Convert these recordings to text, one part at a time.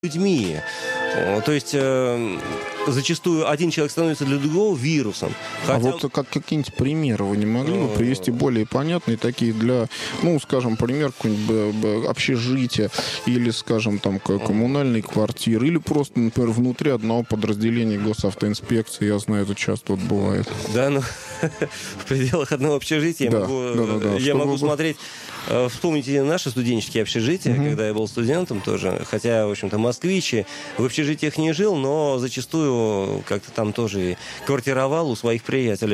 людьми. То есть зачастую один человек становится для другого вирусом. Хотя... А вот какие-нибудь примеры вы не могли бы привести более понятные, такие для, ну, скажем, пример какого-нибудь общежития или, скажем, там, коммунальной квартиры, или просто, например, внутри одного подразделения госавтоинспекции, я знаю, это часто вот бывает. Да, ну, в пределах одного общежития я могу смотреть... Вспомните наши студенческие общежития, когда я был студентом тоже, хотя, в общем-то, москвич, в общежитиях не жил, но зачастую как-то там тоже квартировал у своих приятелей.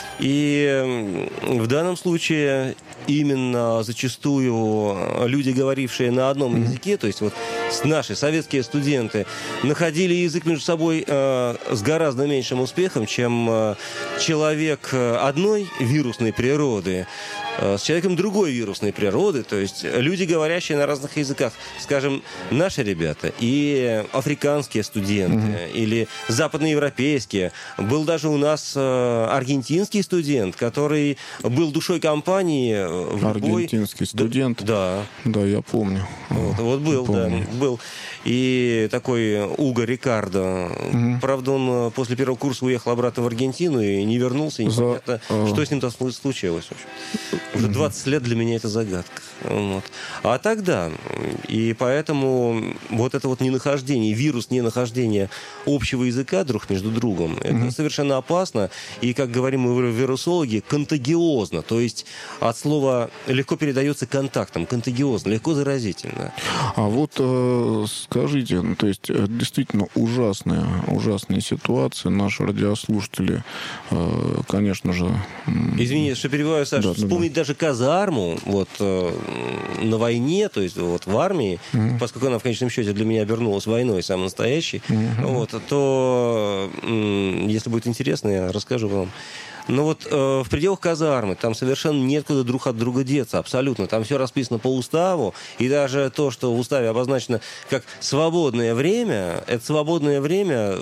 И в данном случае именно зачастую люди, говорившие на одном языке, то есть вот наши советские студенты, находили язык между собой с гораздо меньшим успехом, чем человек одной вирусной природы с человеком другой вирусной природы, то есть люди, говорящие на разных языках, скажем, наши ребята и африканские студенты, или западноевропейские. Был даже у нас аргентинский студент, который был душой компании. Аргентинский студент? Да. Да, я помню. Вот был, да, был. И такой Уго Рикардо. Правда, он после первого курса уехал обратно в Аргентину и не вернулся. И непонятно, что с ним-то случилось. Уже 20 лет для меня это загадка. Вот. А тогда, и поэтому вот это вот ненахождение, вирус ненахождения общего языка друг между другом, это совершенно опасно. И, как говорим мы вирусологи, контагиозно. То есть от слова легко передается контактом. Контагиозно, легко заразительно. А вот скажите, то есть действительно ужасная ситуация. Наши радиослушатели, конечно же... Извините, что перебиваю, Саша. Вспомнить даже казарму вот, на войне, то есть вот в армии, поскольку она в конечном счете для меня обернулась войной самой настоящей, вот, то, если будет интересно, я расскажу вам. Но вот в пределах казармы там совершенно неоткуда друг от друга деться, абсолютно. Там все расписано по уставу, и даже то, что в уставе обозначено как свободное время, это свободное время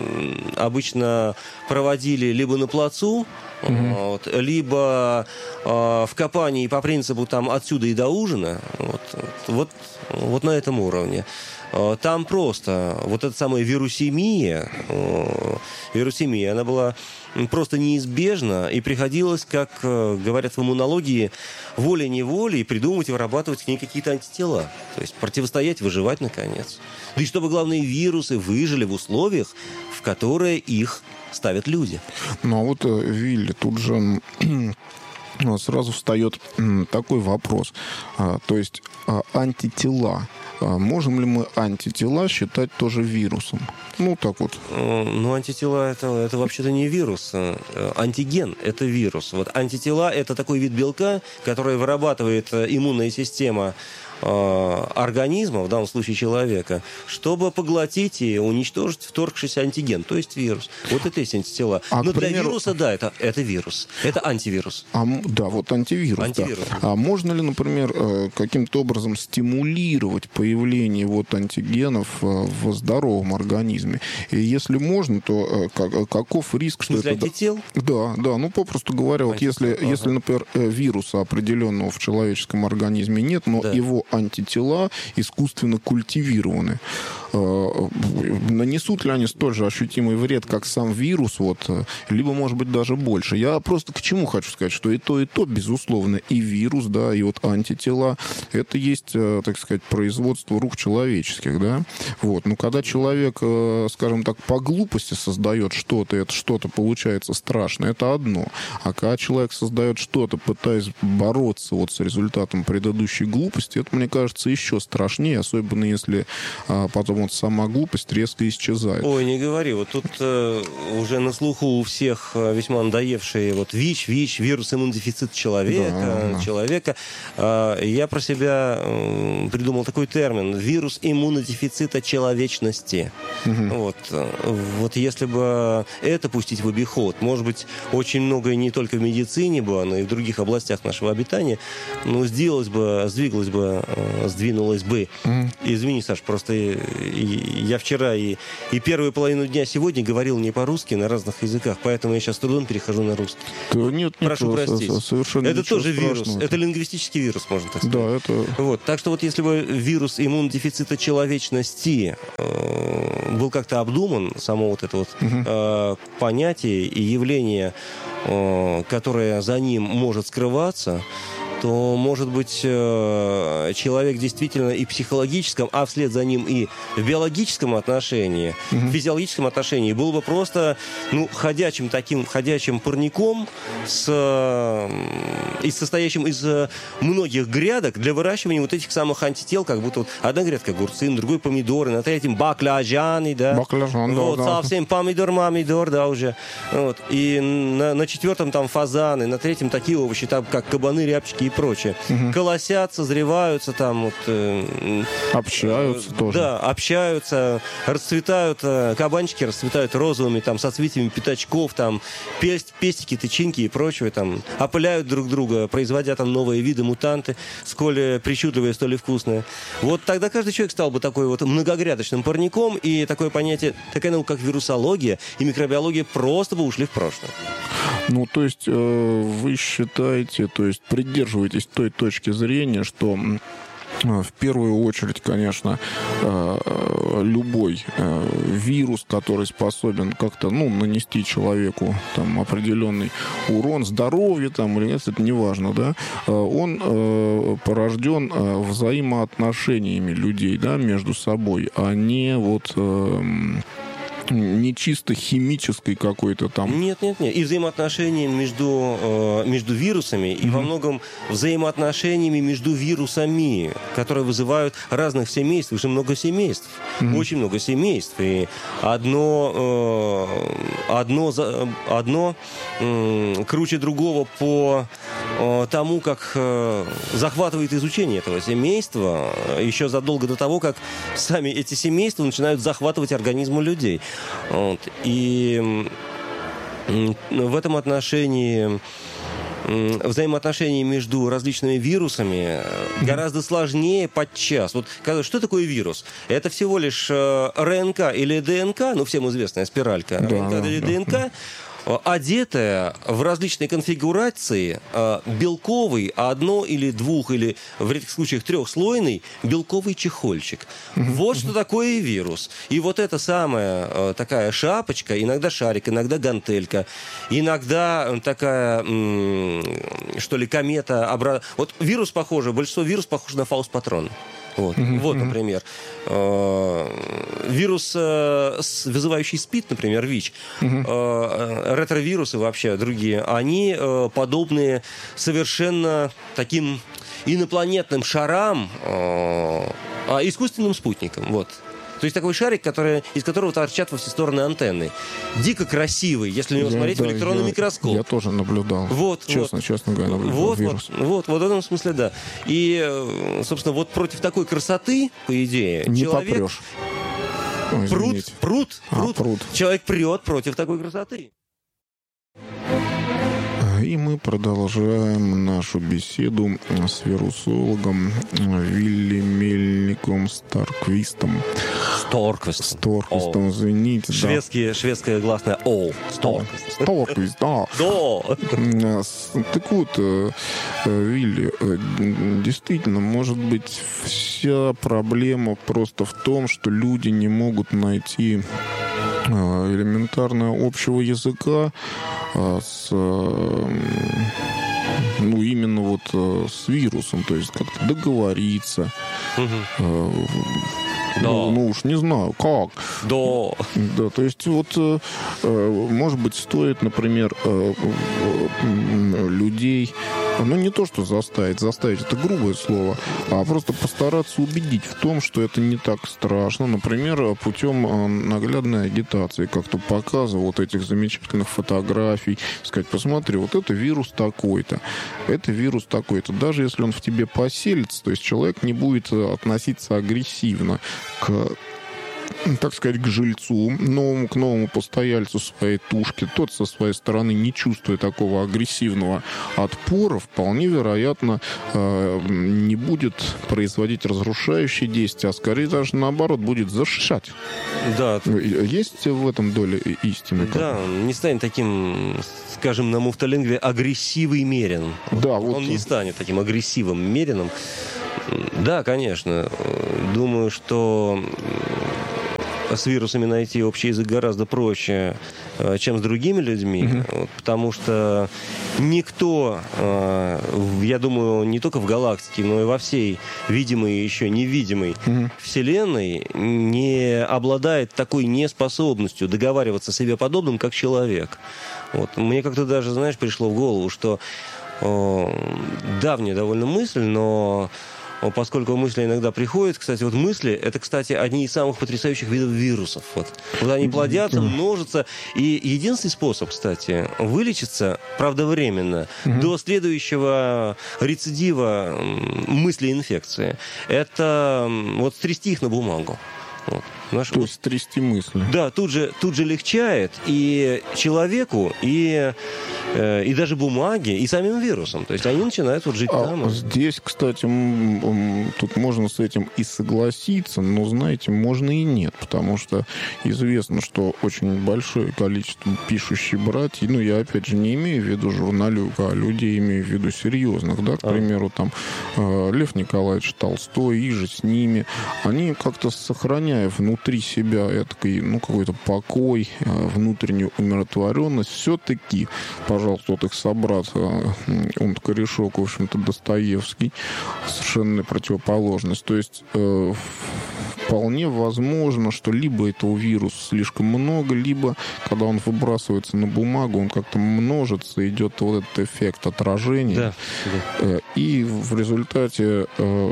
обычно проводили либо на плацу, вот, либо в копании по принципу там отсюда и до ужина, вот на этом уровне. Там просто вот эта самая вирусемия, она была просто неизбежна, и приходилось, как говорят в иммунологии, волей-неволей придумывать и вырабатывать к ней какие-то антитела. То есть противостоять, выживать, наконец. Да и чтобы, главное, вирусы выжили в условиях, в которые их ставят люди. Ну, а вот, Вилли, тут же... Сразу встает такой вопрос. То есть антитела. Можем ли мы антитела считать тоже вирусом? Ну, так вот. Ну, антитела это вообще-то не вирус. Антиген – это вирус. Вот антитела – это такой вид белка, который вырабатывает иммунная система организма, в данном случае человека, чтобы поглотить и уничтожить вторгшийся антиген, то есть вирус. Вот это есть антитела. Но для вируса, да, это вирус. Это антивирус. Да, вот антивирус. Антивирус. Да. А можно ли, например, каким-то образом стимулировать появление вот антигенов в здоровом организме? И если можно, то каков риск, что это... антител? Да, ну, попросту говоря, вот если, например, вируса определенного в человеческом организме нет, но его антитела искусственно культивированы. Нанесут ли они столь же ощутимый вред, как сам вирус, вот, либо, может быть, даже больше? Я просто к чему хочу сказать, что и то, безусловно, и вирус, да, и вот антитела, это есть, так сказать, производство рук человеческих, да. Вот. Но когда человек, скажем так, по глупости создает что-то, это что-то получается страшное, это одно. А когда человек создает что-то, пытаясь бороться вот с результатом предыдущей глупости, это, мне кажется, еще страшнее, особенно если потом вот сама глупость резко исчезает. Ой, не говори. Вот тут уже на слуху у всех весьма надоевшие вот ВИЧ, вирус иммунодефицита человека. Я про себя придумал такой термин: вирус иммунодефицита человечности. Вот если бы это пустить в обиход, может быть, очень многое не только в медицине бы, но и в других областях нашего обитания, ну, сдвинулось бы. Извини, Саш, просто я вчера и первую половину дня сегодня говорил не по-русски, на разных языках, поэтому я сейчас с трудом перехожу на русский. Нет, прошу простить. Совершенно это тоже страшного. вирус. Это лингвистический вирус, можно так сказать. Да, это... Вот. Так что вот если бы вирус иммунодефицита человечности был как-то обдуман, само вот это вот понятие и явление, которое за ним может скрываться, то, может быть, человек действительно и в психологическом, а вслед за ним и в биологическом отношении, в физиологическом отношении был бы просто ходячим парником, состоящим из многих грядок для выращивания вот этих самых антител, как будто вот одна грядка огурцы, на другой помидоры, на третьем баклажаны, да. Баклажан, вот, да. Совсем помидор, да, уже. Вот. И на четвертом там фазаны, на третьем такие овощи, там как кабаны, рябчики и прочее. Колосят, созреваются там. Вот, общаются тоже. Да, общаются, расцветают, кабанчики расцветают розовыми, там, соцветиями пятачков, там, пестики, тычинки и прочее, там, опыляют друг друга, производя там новые виды, мутанты, сколь причудливые, столь и вкусные. Вот тогда каждый человек стал бы такой вот многогрядочным парником, и такое понятие, такая наука, как вирусология и микробиология, просто бы ушли в прошлое. Ну, то есть вы считаете, то есть придерживаетесь той точки зрения, что в первую очередь, конечно, любой вирус, который способен как-то, нанести человеку там определенный урон, здоровью там или нет, это не важно, да, он порожден взаимоотношениями людей, да, между собой, а не вот... не чисто химической какой-то там. Нет. И взаимоотношения между вирусами, и во многом взаимоотношениями между вирусами, которые вызывают разных семейств. Уже много семейств. Очень много семейств. И одно круче другого по тому, как захватывает изучение этого семейства, еще задолго до того, как сами эти семейства начинают захватывать организмы людей. Вот. И в этом отношении взаимоотношения между различными вирусами гораздо сложнее подчас. Вот что такое вирус? Это всего лишь РНК или ДНК, всем известная спиралька, РНК или ДНК, одетая в различные конфигурации белковый, одно или двух, или в редких случаях трехслойный белковый чехольчик. Вот что такое вирус. И вот эта самая такая шапочка, иногда шарик, иногда гантелька, иногда такая, что ли, комета. Вот вирус похоже, большинство вирусов похоже на фаус-патрон. Вот, например, вирус, вызывающий СПИД, например, ВИЧ, ретровирусы вообще другие, они подобны совершенно таким инопланетным шарам, искусственным спутникам. Вот. То есть такой шарик, из которого торчат во все стороны антенны. Дико красивый, если на него смотреть в электронный микроскоп. Я тоже наблюдал. Честно говоря, наблюдал вирус. Вот в этом смысле, да. И, собственно, вот против такой красоты, по идее, не человек... попрешь. Прут. Человек прет против такой красоты. И мы продолжаем нашу беседу с вирусологом Вилли Мельником Сторквистом. Сторквистом, извините. Шведское гласное «о». Сторквист, да. Так вот, Вилли, действительно, может быть, вся проблема просто в том, что люди не могут найти элементарно общего языка именно вот с вирусом, то есть как-то договориться. Да. Уж не знаю, как. Да, то есть вот, может быть, стоит, например, людей, не то, что заставить это грубое слово, а просто постараться убедить в том, что это не так страшно. Например, путем наглядной агитации, как-то показа вот этих замечательных фотографий, сказать, посмотри, вот это вирус такой-то, это вирус такой-то. Даже если он в тебе поселится, то есть человек не будет относиться агрессивно к так сказать, к жильцу, к новому постояльцу своей тушки. Тот со своей стороны, не чувствуя такого агрессивного отпора, вполне вероятно, не будет производить разрушающие действия, а скорее даже наоборот будет защищать. Да. Есть в этом доля истины? Да, не станет таким, скажем, на муфталингве агрессивый мерин. Да, он не станет таким агрессивным мерином. Да, конечно. Думаю, что с вирусами найти общий язык гораздо проще, чем с другими людьми, потому что никто, я думаю, не только в галактике, но и во всей видимой и еще невидимой Вселенной не обладает такой неспособностью договариваться с себе подобным, как человек. Вот. Мне как-то даже, знаешь, пришло в голову, что давняя довольно мысль, но поскольку мысли иногда приходят, кстати, вот мысли, это, кстати, одни из самых потрясающих видов вирусов. Вот они плодятся, множатся. И единственный способ, кстати, вылечиться, правда, временно, до следующего рецидива мысли инфекции, это вот стрясти их на бумагу. Вот. То есть трясти мысли. Да, тут же легчает и человеку, и даже бумаге, и самим вирусам. То есть они начинают вот жить там. Здесь, кстати, тут можно с этим и согласиться, но, знаете, можно и нет, потому что известно, что очень большое количество пишущих братьев, я опять же не имею в виду журналюк, а людей имею в виду серьезных, да, к примеру, там Лев Николаевич Толстой, и же с ними, они как-то сохраняя внутри себя этакий, какой-то покой, внутреннюю умиротворенность, все-таки, пожалуйста, вот их собрат, он корешок, в общем-то, Достоевский, совершенно противоположность. То есть вполне возможно, что либо этого вируса слишком много, либо, когда он выбрасывается на бумагу, он как-то множится, идет вот этот эффект отражения. Да. И в результате,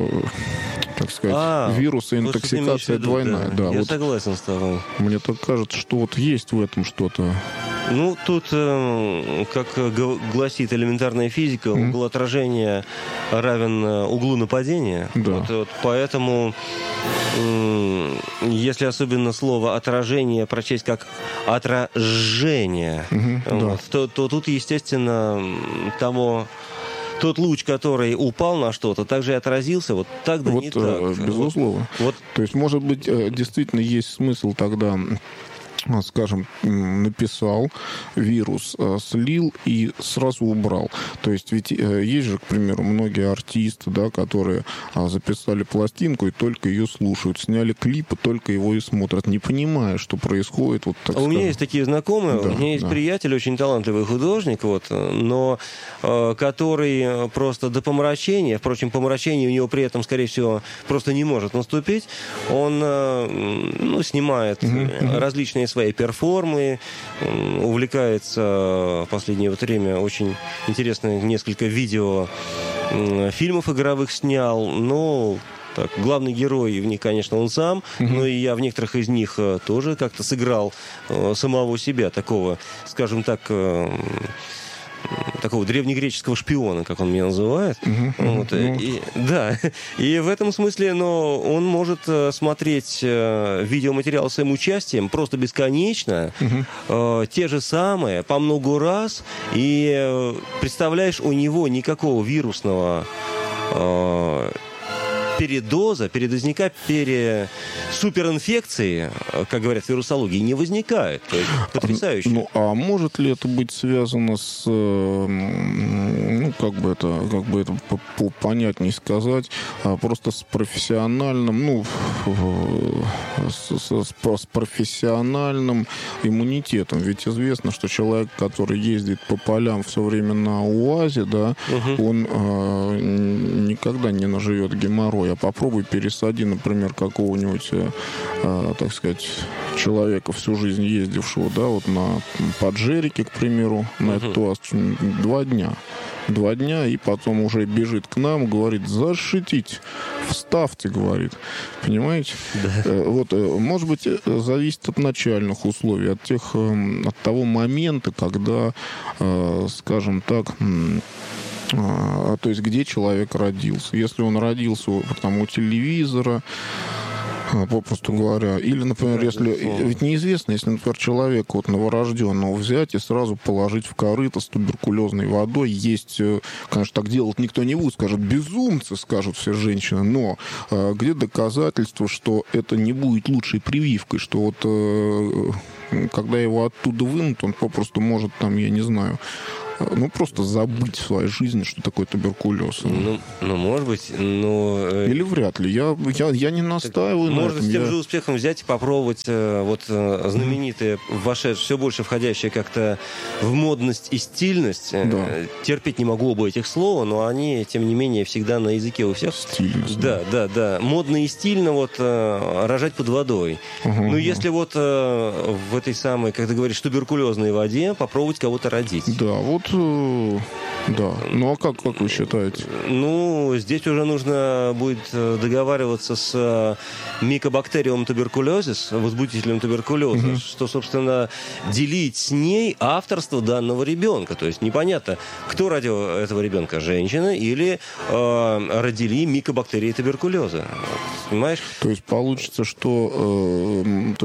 так сказать, вирус и интоксикация двойная. Да, я согласен с тобой. Мне так кажется, что вот есть в этом что-то. Тут, как гласит элементарная физика, угол отражения равен углу нападения. Да. Вот, поэтому, если особенно слово «отражение» прочесть как «отражение», то тут, естественно, тот луч, который упал на что-то, также и отразился, вот так да не так. Безусловно. То есть, может быть, действительно есть смысл тогда, скажем, написал вирус, слил и сразу убрал. То есть ведь есть же, к примеру, многие артисты, да, которые записали пластинку и только ее слушают, сняли клип и только его и смотрят, не понимая, что происходит. Вот, так у меня есть такие знакомые, у меня есть приятель, очень талантливый художник, но который просто до помрачения, впрочем, помрачение у него при этом, скорее всего, просто не может наступить, он снимает различные свои перформы, увлекается в последнее время очень интересно, несколько видео фильмов игровых снял, так, главный герой в них, конечно, он сам, но и я в некоторых из них тоже как-то сыграл самого себя, такого, скажем так, такого древнегреческого шпиона, как он меня называет. И в этом смысле, он может смотреть видеоматериал с своим участием просто бесконечно, те же самые, по много раз, и представляешь, у него никакого вирусного передоза, передозника, суперинфекции, как говорят в вирусологии, не возникает. То есть потрясающе. А может ли это быть связано с, как бы это понятнее сказать, просто с профессиональным, с профессиональным иммунитетом? Ведь известно, что человек, который ездит по полям все время на УАЗе, да, он никогда не наживет геморрой. А попробуй пересади, например, какого-нибудь, так сказать, человека, всю жизнь ездившего, да, вот на Паджерике, к примеру, на этот УАЗ 2 дня. 2 дня, и потом уже бежит к нам, говорит: зашитить, вставьте, говорит. Понимаете? Да. Может быть, зависит от начальных условий, от того момента, когда, скажем так, то есть где человек родился. Если он родился там у телевизора, попросту говоря. Или, например, если... Ведь неизвестно, если, например, человека вот новорожденного взять и сразу положить в корыто с туберкулезной водой. Есть, конечно, так делать никто не будет, скажут, безумцы, скажут все женщины, но где доказательства, что это не будет лучшей прививкой, что вот когда его оттуда вынут, он попросту может там, я не знаю, просто забыть в своей жизни, что такое туберкулез. Может быть, но... Или вряд ли. Я не настаиваю на этом. Можно с тем же успехом взять и попробовать знаменитые, все больше входящие как-то в модность и стильность. Да. Терпеть не могу оба этих слова, но они, тем не менее, всегда на языке у всех. Стильность. Да. Модно и стильно рожать под водой. Если в этой самой, как ты говоришь, туберкулезной воде попробовать кого-то родить. Да, да. Ну, а как вы считаете? Здесь уже нужно будет договариваться с микобактериум туберкулезис, возбудителем туберкулеза, что, собственно, делить с ней авторство данного ребенка. То есть непонятно, кто родил этого ребенка, женщина или родили микобактерии туберкулеза. Понимаешь? То есть получится, что...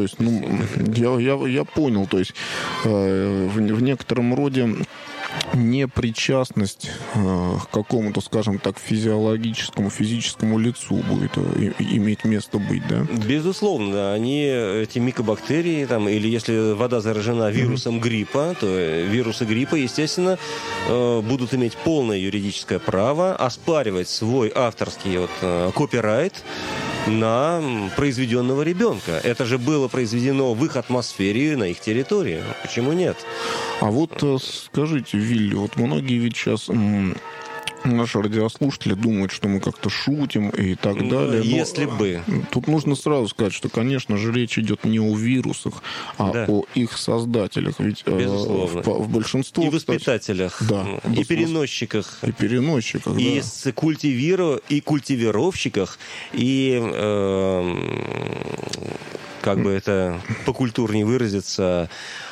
я понял. То есть в некотором роде непричастность к какому-то, скажем так, физическому лицу будет иметь место быть, да? Безусловно, эти микобактерии, или если вода заражена вирусом гриппа, то вирусы гриппа, естественно, будут иметь полное юридическое право оспаривать свой авторский копирайт на произведенного ребенка. Это же было произведено в их атмосфере, на их территории. Почему нет? А скажите, Вилли, многие ведь сейчас... Наши радиослушатели думают, что мы как-то шутим и так далее. Если бы. Тут нужно сразу сказать, что, конечно же, речь идет не о вирусах, а о их создателях. Ведь в большинстве... И воспитателях, и переносчиках. И переносчиках, и культивировщиках, и как бы это покультурнее выразиться,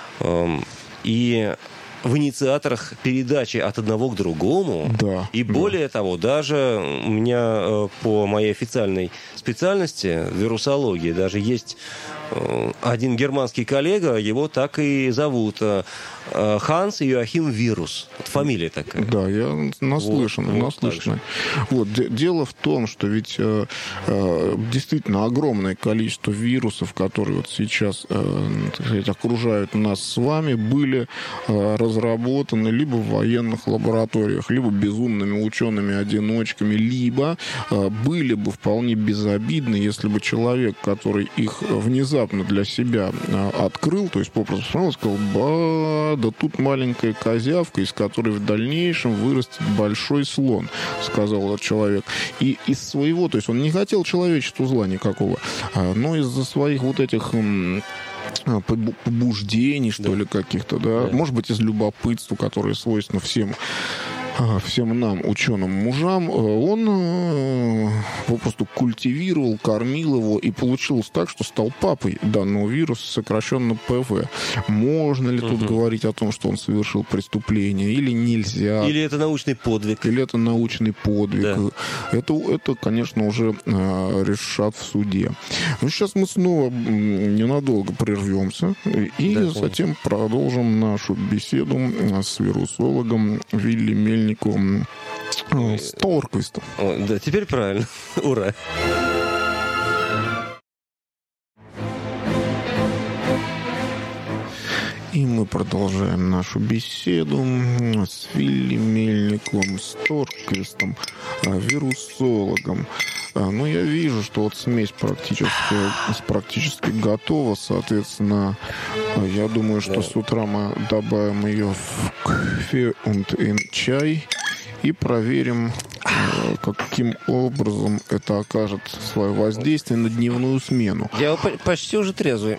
и в инициаторах передачи от одного к другому. Да, и более того, даже у меня по моей официальной специальности, вирусологии, даже есть один германский коллега, его так и зовут Ханс Йоахим Вирус. Фамилия такая. Да, я наслышан. Дело в том, что ведь действительно огромное количество вирусов, которые сейчас, так сказать, окружают нас с вами, были разработаны либо в военных лабораториях, либо безумными учеными-одиночками, либо были бы вполне безобидны, если бы человек, который их внезапно для себя открыл, то есть попросту посмотрел, сказал, да тут маленькая козявка, из которой в дальнейшем вырастет большой слон, сказал этот человек. И из своего, то есть он не хотел человечеству зла никакого, но из-за своих этих побуждений, что ли, каких-то, да, может быть, из любопытства, которое свойственно всем нам, ученым мужам, он попросту культивировал, кормил его, и получилось так, что стал папой данного вируса, сокращенно ПВ. Можно ли тут говорить о том, что он совершил преступление, или нельзя? Или это научный подвиг. Да. Это, конечно, уже решат в суде. Но сейчас мы снова ненадолго прервемся, и затем продолжим нашу беседу с вирусологом Вилли Мельниковым Столорквистом. Да, теперь правильно. Ура! И мы продолжаем нашу беседу с Вилли Мельниковым Столорквистом, вирусологом. Я вижу, что смесь практически готова. Соответственно, я думаю, что с утра мы добавим ее в кофе и чай и проверим, каким образом это окажет свое воздействие на дневную смену. Я почти уже трезвый.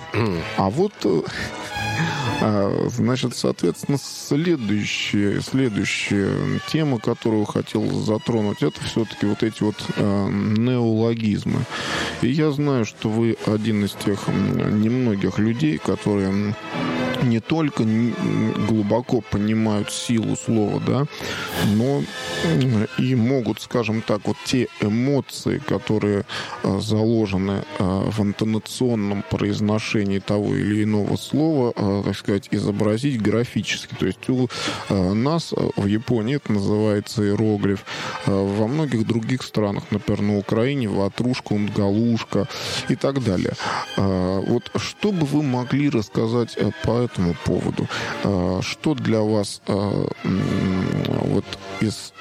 Значит, соответственно, следующая тема, которую хотел затронуть, это все-таки эти неологизмы. И я знаю, что вы один из тех немногих людей, которые не только глубоко понимают силу слова, да, но и могут, скажем так, вот те эмоции, которые заложены в интонационном произношении того или иного слова, так сказать, изобразить графически. То есть у нас в Японии это называется иероглиф, во многих других странах, например, на Украине ватрушка, унгалушка и так далее. Вот что бы вы могли рассказать по этому поводу? Что для вас вот из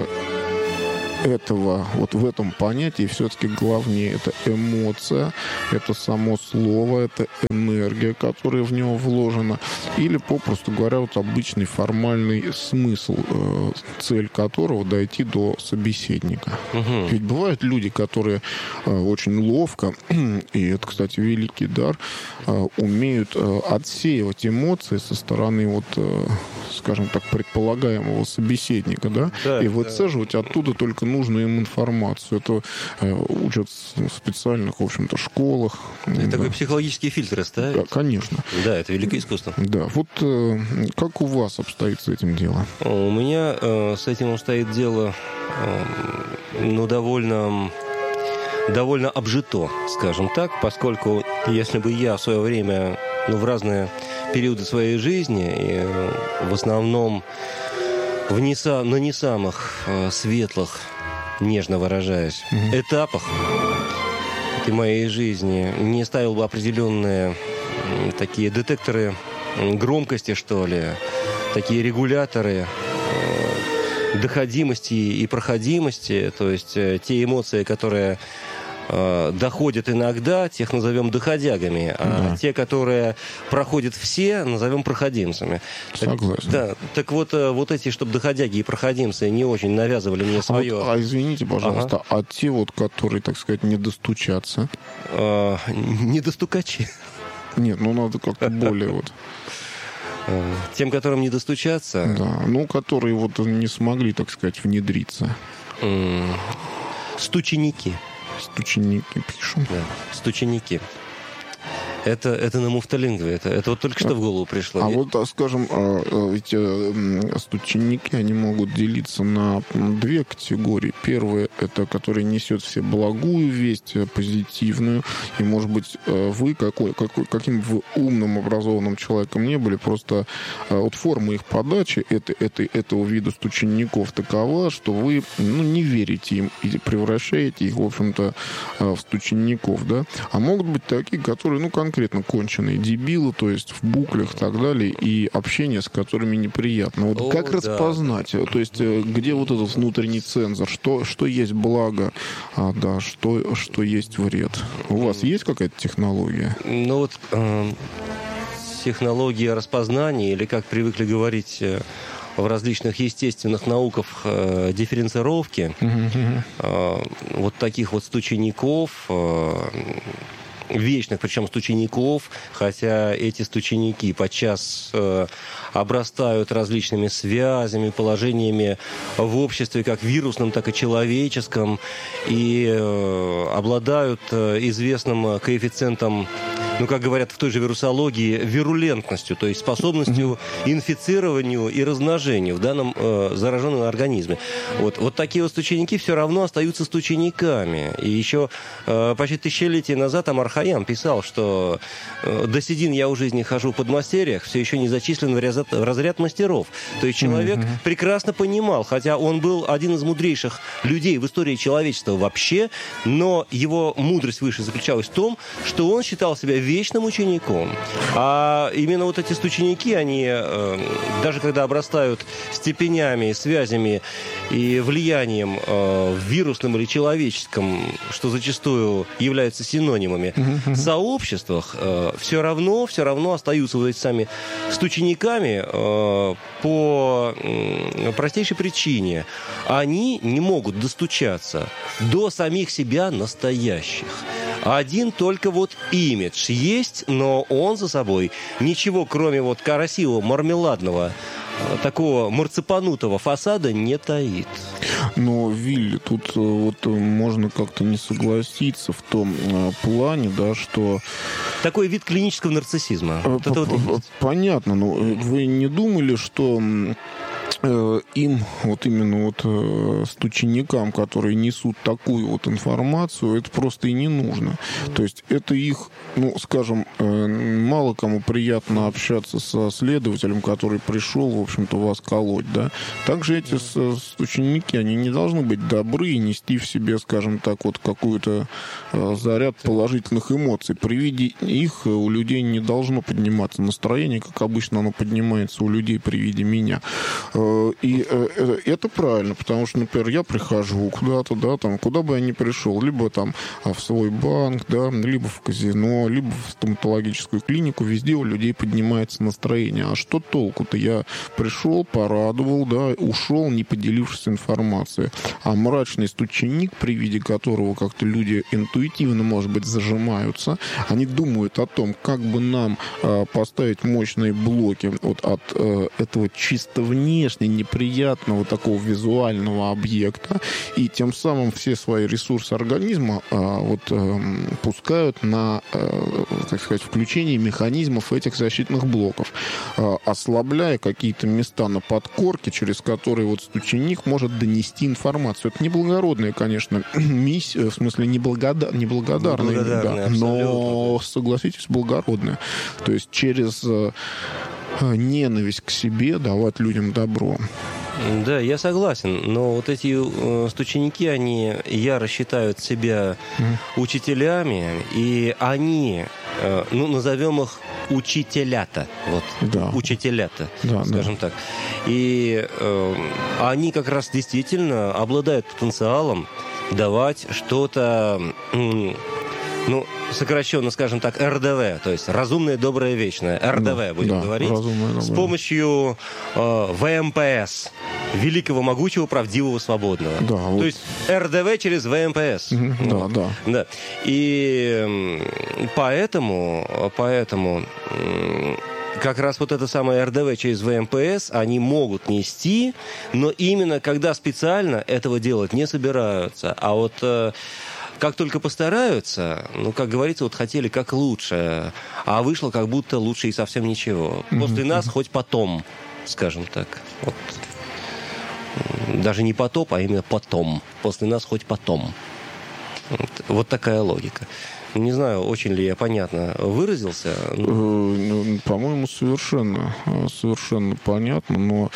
этого, вот в этом понятии все-таки главнее это эмоция, это само слово, это энергия, которая в него вложена, или, попросту говоря, вот обычный формальный смысл, цель которого дойти до собеседника. Угу. Ведь бывают люди, которые очень ловко, и это, кстати, великий дар, умеют отсеивать эмоции со стороны вот, скажем так, предполагаемого собеседника, да, и выцеживать оттуда только нужную им информацию. Это учат в специальных, в общем-то, школах. Это такой психологический фильтр ставить? Да, конечно. Да, это великое искусство. Да, вот как у вас обстоит с этим дело? У меня с этим обстоит дело, ну, довольно обжито, скажем так, поскольку если бы я в свое время, ну, в разные периоды своей жизни, и в основном на не самых светлых, нежно выражаясь, этапах этой моей жизни, не ставил бы определенные такие детекторы громкости, что ли, такие регуляторы доходимости и проходимости, то есть те эмоции, которые доходят иногда, тех назовем доходягами, а те, которые проходят все, назовем проходимцами. Согласен. Да, так вот эти, чтобы доходяги и проходимцы не очень навязывали мне свое... извините, пожалуйста, а те вот, которые, так сказать, не достучатся? Не достукачи. Нет, ну надо как-то более вот... Тем, которым не достучаться? Да, ну, которые вот не смогли, так сказать, внедриться. Стученики. Стученики пишем. Да, стученики. Это на муфталингве. Это вот только что в голову пришло. А вот, скажем, ведь стученики, они могут делиться на две категории. Первая, это который несет все благую весть, позитивную. И, может быть, вы, каким бы вы умным, образованным человеком не были, просто вот форма их подачи этого вида стучеников такова, что вы не верите им и превращаете их, в общем-то, в стучеников, да? А могут быть такие, которые, конкретно конченые дебилы, то есть в буклях и так далее, и общение с которыми неприятно. Вот как распознать? То есть где вот этот внутренний цензор? Что есть благо, что есть вред? У вас есть какая-то технология? Ну вот технология распознания, или как привыкли говорить в различных естественных науках, дифференцировки, вот таких вот стучеников, вечных, причем стучеников, хотя эти стученики подчас обрастают различными связями, положениями в обществе, как вирусном, так и человеческом, и обладают известным коэффициентом, как говорят в той же вирусологии, вирулентностью, то есть способностью инфицированию и размножению в данном зараженном организме. Вот такие вот стученики все равно остаются стучениками. И еще почти тысячелетия назад Амар Хайям писал, что до седин я у жизни хожу в подмастерьях, все еще не зачислен в разряд мастеров. То есть человек прекрасно понимал, хотя он был один из мудрейших людей в истории человечества вообще, но его мудрость выше заключалась в том, что он считал себя вечным учеником. А именно вот эти стученики, они даже когда обрастают степенями, связями и влиянием вирусным или человеческом, что зачастую являются синонимами, в сообществах все равно остаются вот эти сами стучениками по простейшей причине. Они не могут достучаться до самих себя настоящих. Один только вот имидж есть, но он за собой ничего, кроме красивого мармеладного такого марципанутого фасада не таит. Но, Вилли, тут вот можно как-то не согласиться в том плане, да, что... Такой вид клинического нарциссизма. Понятно, но вы не думали, что им, вот именно вот стученикам, которые несут такую вот информацию, это просто и не нужно. То есть это их, ну, скажем, мало кому приятно общаться со следователем, который пришел, в общем-то, вас колоть, да. Также эти стученики, они не должны быть добры и нести в себе, скажем так, вот какую-то заряд положительных эмоций. При виде их у людей не должно подниматься настроение, как обычно оно поднимается у людей при виде меня. И это правильно, потому что, например, я прихожу куда-то, да, там, куда бы я ни пришел, либо там в свой банк, да, либо в казино, либо в стоматологическую клинику, везде у людей поднимается настроение. А что толку-то? Я пришел, порадовал, да, ушел, не поделившись информацией. А мрачный стученик, при виде которого как-то люди интуитивно, может быть, зажимаются, они думают о том, как бы нам поставить мощные блоки вот от этого чисто внешне неприятного такого визуального объекта, и тем самым все свои ресурсы организма пускают на, так сказать, включение механизмов этих защитных блоков, ослабляя какие-то места на подкорке, через которые вот стученик может донести информацию. Это неблагородная, конечно, миссия, в смысле неблагодарная, да, но, согласитесь, благородная. То есть через ненависть к себе давать людям добро. Да, я согласен, но вот эти стученики, они яро считают себя учителями, и они, ну, назовем их учителята, вот, да. Учителята, да, скажем так. И они как раз действительно обладают потенциалом давать что-то, ну, сокращенно, скажем так, РДВ, то есть разумное, доброе, вечное. РДВ, будем говорить. Разумное, с помощью ВМПС. Великого, могучего, правдивого, свободного. Да, вот. То есть РДВ через ВМПС. Да. И поэтому как раз вот это самое РДВ через ВМПС они могут нести, но именно когда специально этого делать не собираются. А вот как только постараются, ну, как говорится, вот хотели как лучше, а вышло как будто лучше и совсем ничего. После нас хоть потом, скажем так. Вот. Даже не потоп, а именно потом. После нас хоть потом. Вот такая логика. Не знаю, очень ли я понятно выразился. По-моему, совершенно понятно, но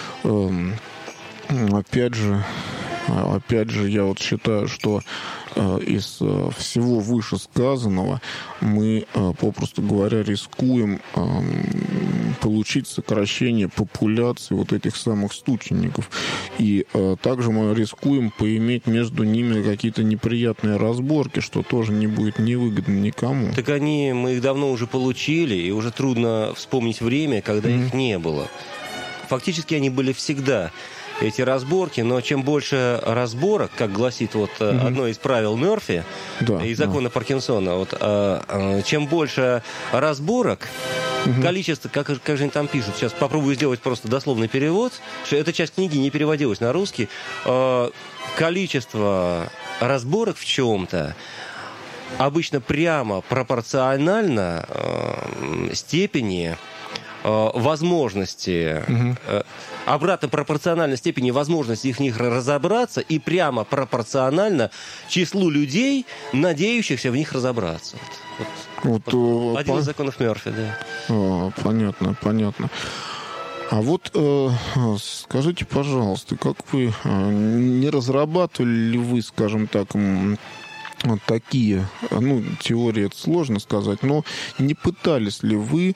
опять же, я вот считаю, что из всего вышесказанного мы, попросту говоря, рискуем получить сокращение популяции вот этих самых стученников. И также мы рискуем поиметь между ними какие-то неприятные разборки, что тоже не будет невыгодно никому. Так мы их давно уже получили, и уже трудно вспомнить время, когда их не было. Фактически они были всегда, эти разборки, но чем больше разборок, как гласит вот одно из правил Мерфи и закона Паркинсона, вот, чем больше разборок, количество, как же они там пишут, сейчас попробую сделать просто дословный перевод, что эта часть книги не переводилась на русский, количество разборок в чем-то обычно прямо пропорционально степени возможности, обратно пропорционально степени возможности в них разобраться и прямо пропорционально числу людей, надеющихся в них разобраться. Один из законов Мерфи, да. Понятно. А вот скажите, пожалуйста, как вы, не разрабатывали ли вы, скажем так, вот такие, ну, теории это сложно сказать, но не пытались ли вы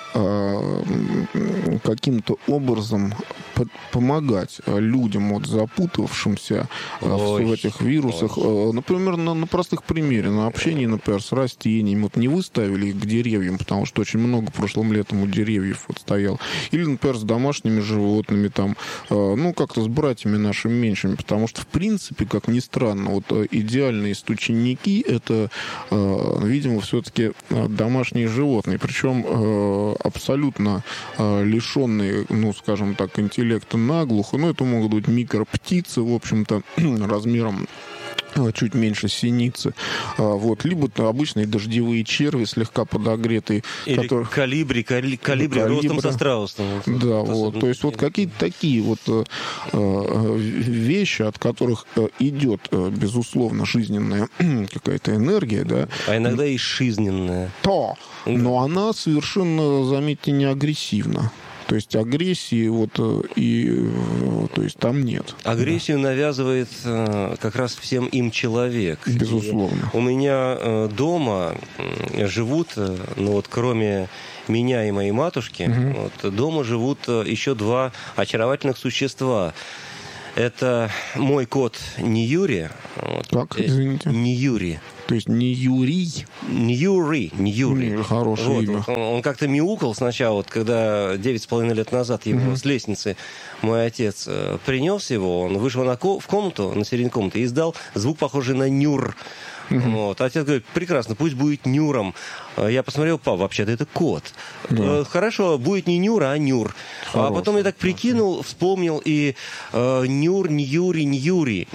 каким-то образом помогать людям, вот, запутавшимся в этих вирусах, например, на простых примере, на общении, например, с растениями, вот не выставили их к деревьям, потому что очень много прошлым летом у деревьев вот стоял, или, например, с домашними животными, там, ну, как-то с братьями нашими меньшими, потому что, в принципе, как ни странно, вот идеальные стученики — это, видимо, все-таки домашние животные, причем абсолютно лишенные, ну, скажем так, интеллекта наглухо. Ну, это могут быть микроптицы, в общем-то, размером чуть меньше синицы. Вот. Либо обычные дождевые черви, слегка подогретые. Или которых... калибри ростом со страусом. Да, вот. То есть вот какие-то такие вот вещи, от которых идет, безусловно, жизненная какая-то энергия, да. А иногда и жизненная. Но она совершенно, заметьте, не агрессивна. То есть агрессии то есть там нет. Агрессию навязывает как раз всем им человек. Безусловно. И у меня дома живут, ну вот кроме меня и моей матушки, вот, дома живут еще два очаровательных существа. Это мой кот Ньюри. Вот, как, извините? Ньюри. То есть не Юрий? Ньюри. Хорошее имя. Он как-то мяукал сначала, вот, когда 9,5 лет назад его с лестницы мой отец принес его, он вышел в комнату, на середине комнаты, и издал звук, похожий на нюр. Вот. Отец говорит, прекрасно, пусть будет нюром. Я посмотрел, пап, вообще-то это кот. Хорошо, будет не нюр, а нюр. А потом я так прикинул, вспомнил, и нюр, ньюри.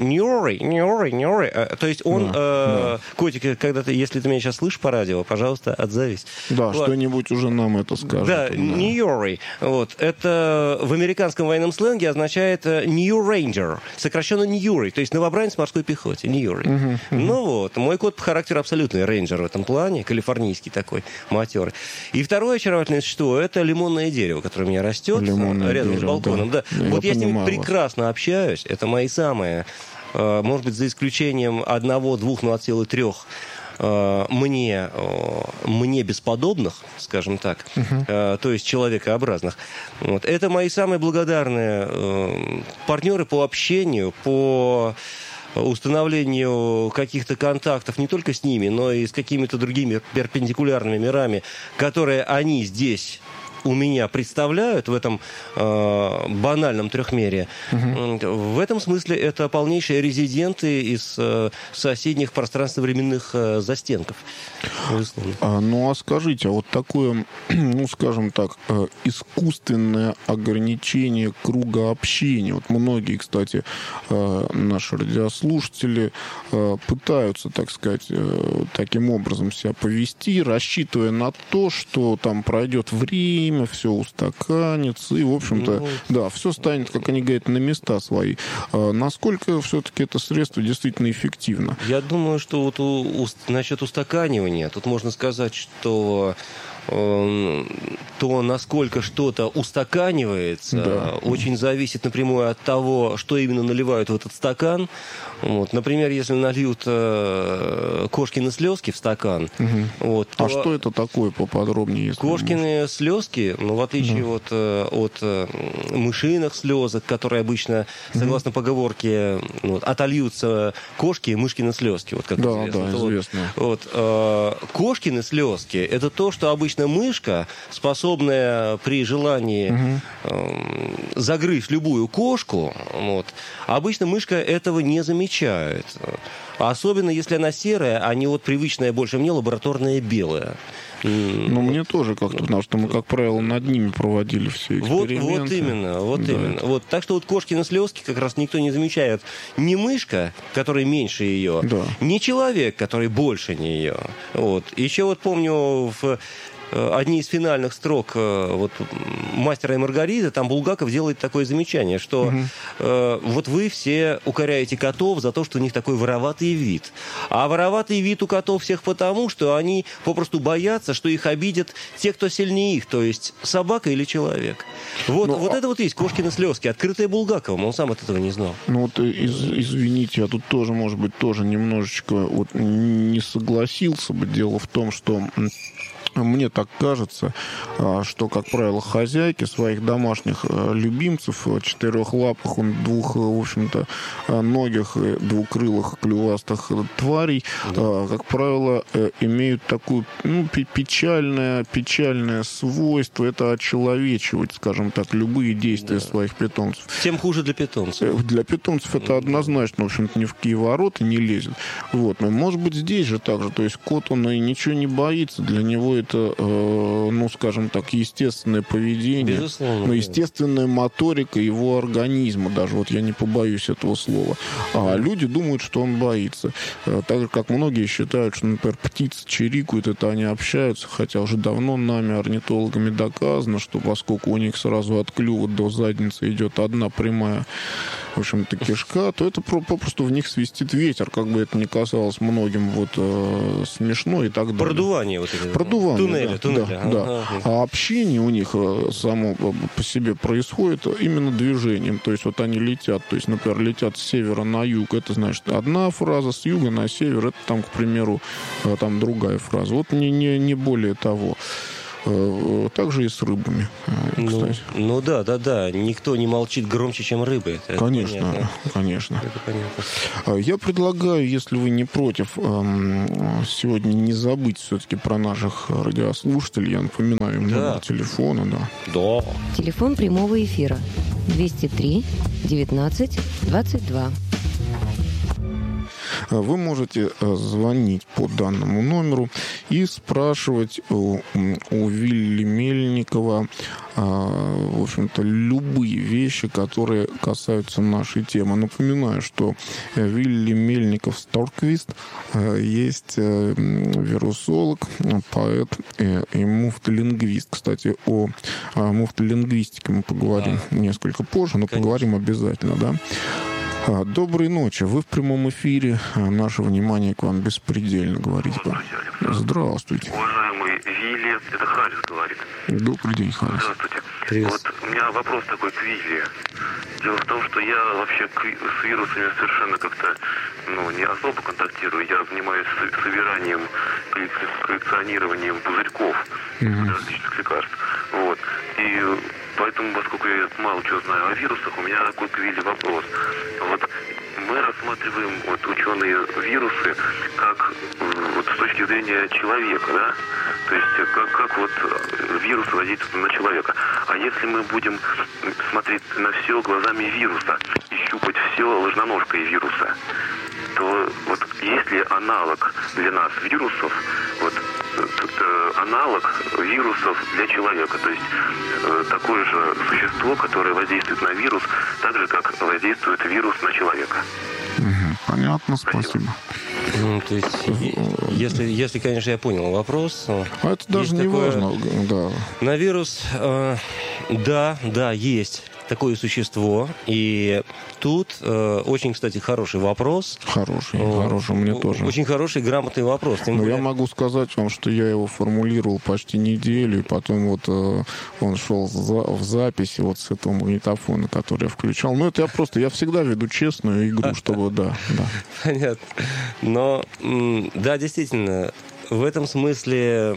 То есть он, котик, когда ты, если ты меня сейчас слышишь по радио, пожалуйста, отзовись. Да, вот. Что-нибудь уже нам это скажет. Да, ньюри. Вот. Это в американском военном сленге означает New Ranger, сокращенно ньюри, то есть новобранец в морской пехоте, ньюри. Ну вот, мой кот по характеру абсолютный рейнджер в этом плане, калифорнийский такой, матерый. И второе очаровательное существо — это лимонное дерево, которое у меня растет рядом с балконом. Да. Вот я с ними прекрасно общаюсь. Это мои самые, может быть, за исключением одного, двух, ну, от силы трех, мне бесподобных, скажем так, то есть человекообразных. Вот. Это мои самые благодарные партнеры по общению, по установлению каких-то контактов не только с ними, но и с какими-то другими перпендикулярными мирами, которые они здесь у меня представляют в этом банальном трехмерии. В этом смысле это полнейшие резиденты из соседних пространственно-временных застенков. Ну, а скажите, а вот такое, ну, скажем так, искусственное ограничение круга общения. Вот многие, кстати, наши радиослушатели пытаются, так сказать, таким образом себя повести, рассчитывая на то, что там пройдет время, все устаканится, и, в общем-то, да, все станет, как они говорят, на места свои. Насколько все-таки это средство действительно эффективно? Я думаю, что вот насчет устаканивания, тут можно сказать, что то, насколько что-то устаканивается, очень зависит напрямую от того, что именно наливают в этот стакан. Вот. Например, если нальют кошкины слезки в стакан. Вот, то... А что это такое поподробнее? Кошкины слезки, ну, в отличие от мышиных слезок, которые обычно, согласно поговорке, отольются кошки и мышкины слезки. Вот, как известно. Да, известно. Вот, кошкины слезки — это то, что обычно мышка, способная при желании загрызть любую кошку, вот, обычно мышка этого не замечает. Особенно если она серая, а не вот привычная больше мне лабораторная белая. Ну, мне тоже как-то, потому что мы, как правило, над ними проводили все эксперименты. Вот именно. Вот. Так что вот кошкины слезки как раз никто не замечает. Ни мышка, которая меньше ее, ни человек, который больше нее. Вот. Еще вот помню одни из финальных строк вот «Мастера и Маргариты», там Булгаков делает такое замечание, что вот вы все укоряете котов за то, что у них такой вороватый вид. А вороватый вид у котов всех потому, что они попросту боятся, что их обидят те, кто сильнее их, то есть собака или человек. Вот это вот есть кошкины слезки, открытые Булгаковым, он сам от этого не знал. Ну вот, извините, я тут тоже, может быть, тоже немножечко вот не согласился бы. Дело в том, что мне так кажется, что, как правило, хозяйки своих домашних любимцев, четырехлапых, в общем-то, ногих, двукрылых, клювастых тварей, как правило, имеют такое печальное свойство. Это очеловечивать, скажем так, любые действия своих питомцев. Тем хуже для питомцев. Для питомцев это однозначно, в общем-то, ни в какие ворота не лезет. Вот. Но, может быть, здесь же так же. То есть кот, он и ничего не боится. Для него это, скажем так, естественное поведение, Безусловно, естественная моторика его организма, даже вот я не побоюсь этого слова. А люди думают, что он боится. Так же, как многие считают, что, например, птицы чирикают, это они общаются, хотя уже давно нами, орнитологами, доказано, что поскольку у них сразу от клюва до задницы идет одна прямая, в общем-то, кишка, то это попросту в них свистит ветер, как бы это ни казалось многим смешно и так далее. Продувание вот это. Продувание, туннели. Да. А общение у них само по себе происходит именно движением. То есть вот они летят, то есть, например, летят с севера на юг, это значит одна фраза, с юга на север, это там, к примеру, там другая фраза. Вот не более того. Также и с рыбами, кстати. Да. Никто не молчит громче, чем рыбы. Это конечно. Это понятно. Я предлагаю, если вы не против, сегодня не забыть все-таки про наших радиослушателей. Я напоминаю им номер телефона. Да. Телефон прямого эфира 203 19 22. Вы можете звонить по данному номеру и спрашивать у Вилли Мельникова, в общем-то, любые вещи, которые касаются нашей темы. Напоминаю, что Вилли Мельников Сторквист есть вирусолог, поэт и муфтолингвист. Кстати, о муфтолингвистике мы поговорим несколько позже, но поговорим обязательно, да? Доброй ночи. Вы в прямом эфире. Наше внимание к вам беспредельно, говорите. Здравствуйте. Уважаемый Вилли, это Харрис говорит. Добрый день, Харрис. Здравствуйте. Привет. Вот у меня вопрос такой к Вилли. Дело в том, что я вообще с вирусами совершенно как-то не особо контактирую. Я занимаюсь собиранием, коллекционированием пузырьков различных лекарств. Вот. И поэтому, поскольку я мало чего знаю о вирусах, у меня такой к Вилли вопрос. Вот мы рассматриваем, ученые, вирусы как с точки зрения человека, да? То есть как вирусы воздействуют на человека. А если мы будем смотреть на все глазами вируса и щупать все ложноножкой вируса, то есть ли аналог для нас вирусов, аналог вирусов для человека, то есть такое же существо, которое воздействует на вирус, так же, как воздействует вирус на человека. Понятно, спасибо. То есть, если, конечно, я понял вопрос. А это даже не важно, да. На вирус, да, есть такое существо. И тут очень, кстати, хороший вопрос. Хороший, мне тоже. Очень хороший, грамотный вопрос. Но я могу сказать вам, что я его формулировал почти неделю, и потом он шел в записи с этого магнитофона, который я включал. Но это я всегда веду честную игру, чтобы, да. Понятно. Но, да, действительно, в этом смысле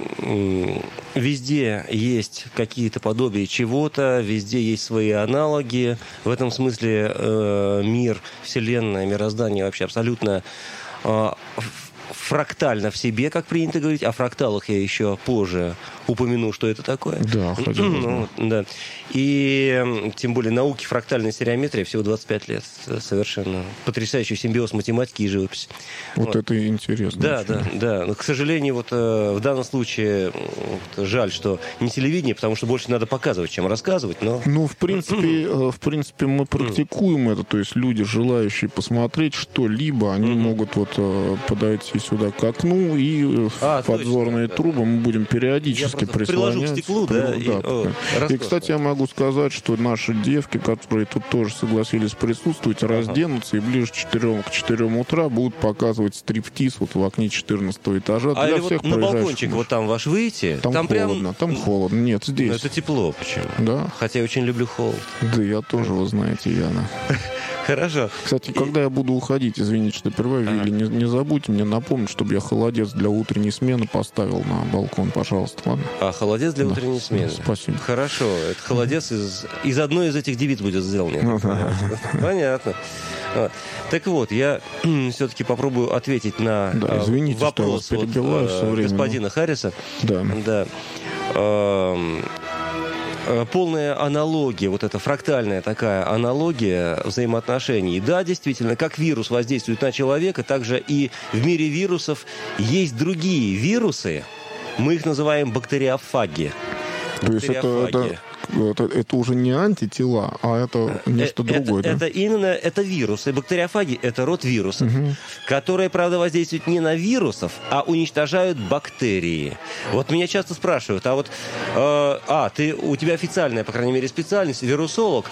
везде есть какие-то подобия чего-то, везде есть свои аналоги. В этом смысле мир, Вселенная, мироздание вообще абсолютно фрактально в себе, как принято говорить. О фракталах я еще позже упомяну, что это такое. Да, хотел да. И тем более науки фрактальной стереометрии всего 25 лет. Совершенно потрясающий симбиоз математики и живописи. Это интересно. Да. Но, к сожалению, в данном случае жаль, что не телевидение, потому что больше надо показывать, чем рассказывать. Но... в принципе, мы практикуем это. То есть люди, желающие посмотреть что-либо, они могут подойти сюда к окну и в подзорные трубы мы будем периодически прислонять. Приложу к стеклу, да. И, кстати, я могу сказать, что наши девки, которые тут тоже согласились присутствовать, разденутся и ближе к 4 утра будут показывать стриптиз в окне 14 этажа. Для всех на балкончик там ваш выйти? Там холодно, там холодно. Нет, здесь. Это тепло почему? Да. Хотя я очень люблю холод. Да, я тоже, вы знаете, Яна. Хорошо. Кстати, когда я буду уходить, извините, что прерываю, Вилли, не забудьте мне напомнить, чтобы я холодец для утренней смены поставил на балкон, пожалуйста, ладно? Холодец для утренней смены. Спасибо. Хорошо. Это холодец из одной из этих девиц будет сделан. Понятно. Так вот, я все-таки попробую ответить на вопрос господина Харриса. Да. Полная аналогия, эта фрактальная такая аналогия взаимоотношений. Да, действительно, как вирус воздействует на человека, также и в мире вирусов есть другие вирусы, Мы их называем бактериофаги. То есть это уже не антитела, а это нечто другое, да? Это вирусы. Бактериофаги – это род вирусов, которые, правда, воздействуют не на вирусов, а уничтожают бактерии. Вот меня часто спрашивают, у тебя официальная, по крайней мере, специальность, вирусолог.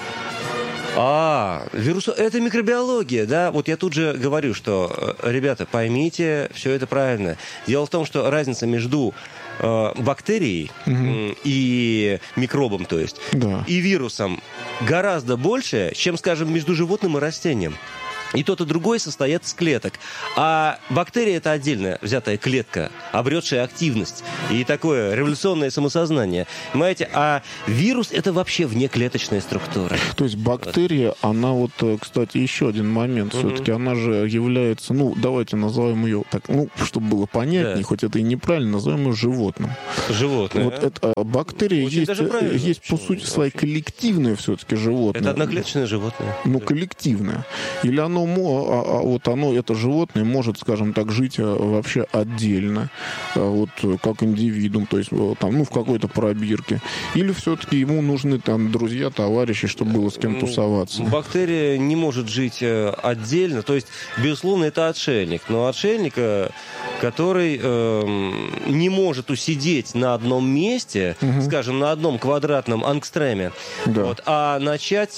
Это микробиология, да? Вот я тут же говорю, что, ребята, поймите, все это правильно. Дело в том, что разница между бактерией и микробом, то есть, и вирусом гораздо больше, чем, скажем, между животным и растением. И тот, и другой состоят из клеток. А бактерия – это отдельно взятая клетка, обретшая активность. И такое революционное самосознание. Понимаете? А вирус – это вообще внеклеточная структура. То есть бактерия, она вот, кстати, еще один момент. Все-таки она же является, давайте назовем ее так, чтобы было понятнее, хоть это и неправильно, назовем ее животным. Животное. Вот это бактерия есть по сути своей коллективное все-таки животное. Это одноклеточное животное. Коллективное. Или оно, это животное может, скажем так, жить вообще отдельно, вот как индивидуум, то есть в какой-то пробирке. Или все-таки ему нужны там друзья, товарищи, чтобы было с кем тусоваться. Бактерия не может жить отдельно, то есть, безусловно, это отшельник. Но отшельник, который не может усидеть на одном месте, скажем, на одном квадратном ангстреме, а начать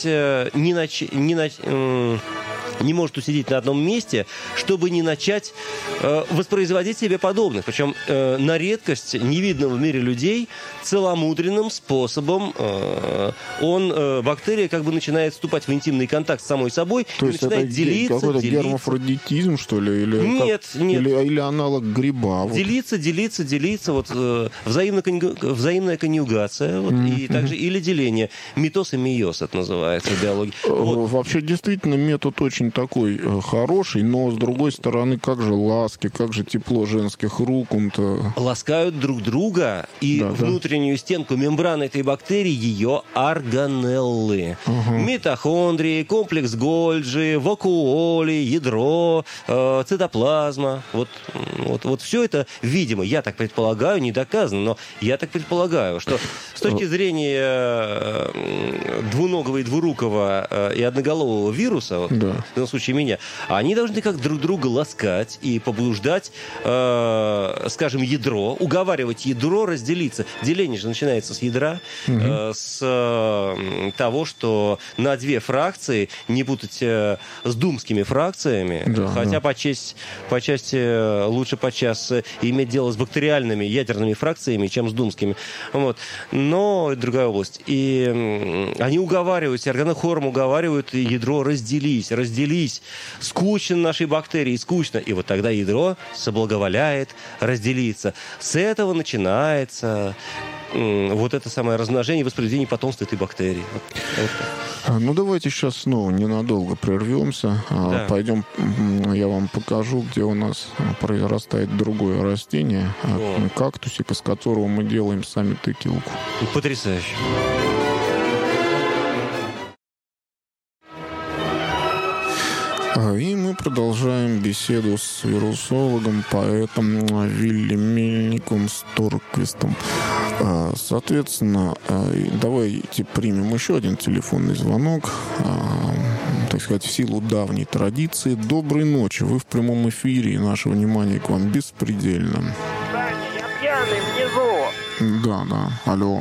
не может усидеть на одном месте, чтобы не начать воспроизводить себе подобных. Причем на редкость невидного в мире людей целомудренным способом бактерия как бы начинает вступать в интимный контакт с самой собой. То есть начинает это делиться, какой-то гермафродитизм, что ли? Нет. Или аналог гриба? Делиться. Вот, взаимная конъюгация. И также или деление. Митоз и мейоз это называется в биологии. Вообще, действительно, метод очень такой хороший, но, с другой стороны, как же ласки, как же тепло женских рук. Ласкают друг друга, и внутреннюю стенку мембраны этой бактерии ее органеллы. Митохондрии, комплекс Гольджи, вакуоли, ядро, цитоплазма. Вот все это, видимо, я так предполагаю, не доказано, но я так предполагаю, что с точки зрения двуногого и двурукого и одноголового вируса, в данном случае меня, они должны как друг друга ласкать и побуждать, скажем, ядро, уговаривать ядро разделиться. Деление же начинается с ядра, с того, что на две фракции, не путать с думскими фракциями, хотя по части лучше подчас иметь дело с бактериальными ядерными фракциями, чем с думскими. Но это другая область. И они уговаривают, органохором уговаривают ядро разделись. Скучно нашей бактерии, скучно. И вот тогда ядро соблаговоляет разделиться. С этого начинается вот это самое размножение и воспроизведение потомства этой бактерии. Давайте сейчас снова ненадолго прервемся. Пойдем, я вам покажу, где у нас произрастает другое растение. Кактусик, из которого мы делаем сами текилку. Потрясающе. И мы продолжаем беседу с вирусологом, поэтом Вилли Мельником Сторквистом. Соответственно, давайте примем еще один телефонный звонок. Так сказать, в силу давней традиции. Доброй ночи. Вы в прямом эфире, и наше внимание к вам беспредельно. Я пьяный внизу. Да. Алло.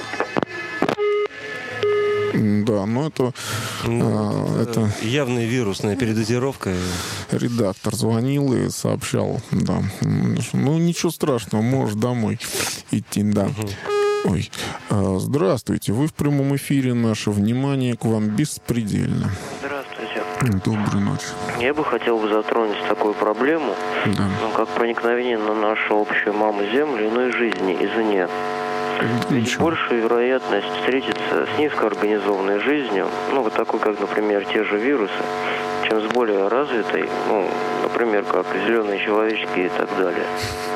Да, но это явная вирусная передозировка. Редактор звонил и сообщал, ничего страшного, можешь домой идти, Ой, здравствуйте, вы в прямом эфире, наше внимание к вам беспредельно. Здравствуйте. Доброй ночи. Я бы хотел затронуть такую проблему, как проникновение на нашу общую маму Землю иной жизни извне. Ведь большая вероятность встретиться с низкоорганизованной жизнью, вот такой, как, например, те же вирусы, чем с более развитой, например, как зеленые человечки и так далее.